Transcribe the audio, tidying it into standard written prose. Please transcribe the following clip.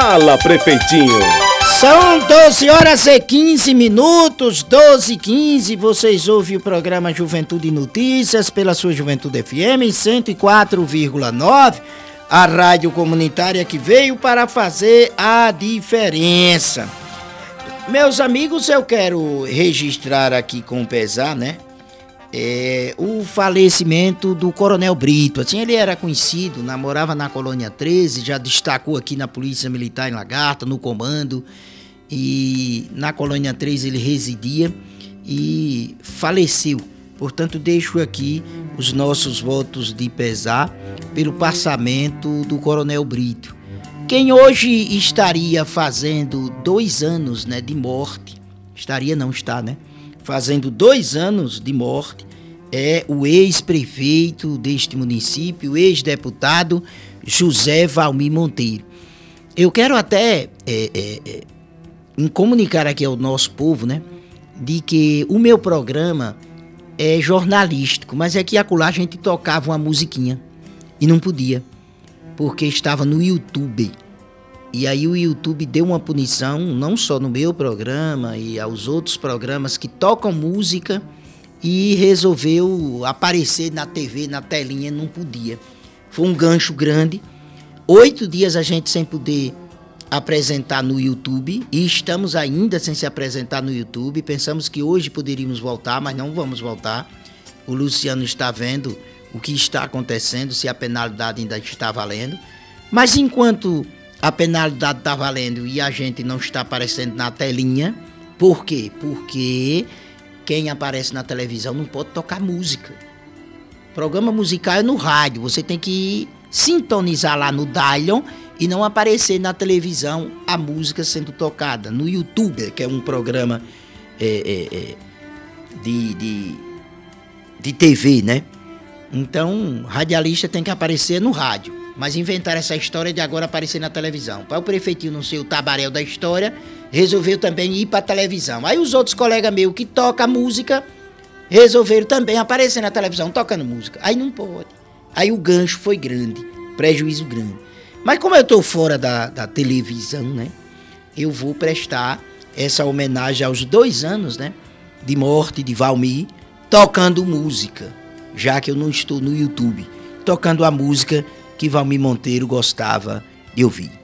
Fala, prefeitinho. São 12 horas e 15 minutos, 12 e 15. Vocês ouvem o programa Juventude Notícias pela sua Juventude FM 104,9. A rádio comunitária que veio para fazer a diferença. Meus amigos, eu quero registrar aqui com pesar, né? O falecimento do Coronel Brito. Assim, ele era conhecido, namorava na Colônia 13, já destacou aqui na Polícia Militar em Lagarta, no comando, e na Colônia 13 ele residia e faleceu. Portanto, deixo aqui os nossos votos de pesar pelo passamento do Coronel Brito. Quem hoje estaria fazendo 2 anos, né, de morte, fazendo 2 anos de morte, é o ex-prefeito deste município, o ex-deputado José Valmir Monteiro. Eu quero até comunicar aqui ao nosso povo, né, de que o meu programa é jornalístico, mas aqui e acolá a gente tocava uma musiquinha e não podia, porque estava no YouTube. E aí o YouTube deu uma punição, não só no meu programa e aos outros programas que tocam música, e resolveu aparecer na TV, na telinha, não podia. Foi um gancho grande. 8 dias a gente sem poder apresentar no YouTube, e estamos ainda sem se apresentar no YouTube. Pensamos que hoje poderíamos voltar, mas não vamos voltar. O Luciano está vendo o que está acontecendo, se a penalidade ainda está valendo. Mas enquanto a penalidade está valendo e a gente não está aparecendo na telinha, por quê? Porque quem aparece na televisão não pode tocar música. Programa musical é no rádio, você tem que sintonizar lá no Dialon e não aparecer na televisão a música sendo tocada. No YouTube, que é um programa de TV, né? Então, radialista tem que aparecer no rádio. Mas inventaram essa história de agora aparecer na televisão. Para o prefeitinho não ser o tabaréu da história, resolveu também ir para a televisão. Aí os outros colegas meus que tocam música resolveram também aparecer na televisão tocando música. Aí não pode. Aí o gancho foi grande, prejuízo grande. Mas como eu estou fora da televisão, né? Eu vou prestar essa homenagem aos 2 anos, né, de morte de Valmir, tocando música, já que eu não estou no YouTube, tocando a música que Valmir Monteiro gostava de ouvir.